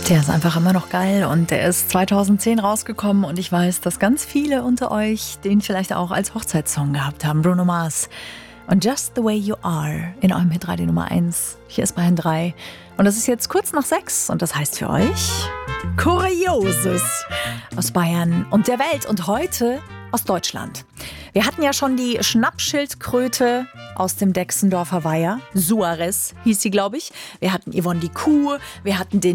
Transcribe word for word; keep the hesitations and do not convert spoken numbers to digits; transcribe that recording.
Der ist einfach immer noch geil und der ist zweitausendzehn rausgekommen und ich weiß, dass ganz viele unter euch den vielleicht auch als Hochzeitssong gehabt haben. Bruno Mars und Just the Way You Are in eurem Hit Radio Nummer eins. Hier ist Bayern drei und es ist jetzt kurz nach sechs und das heißt für euch Kurioses aus Bayern und der Welt und heute aus Deutschland. Wir hatten ja schon die Schnappschildkröte aus dem Dexendorfer Weiher. Suarez hieß sie, glaube ich. Wir hatten Yvonne die Kuh, wir hatten den